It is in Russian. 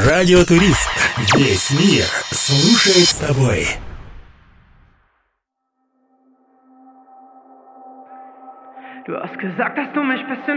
Радиотурист. Весь мир слушает с тобой. Du hast gesagt, dass du mich bisschen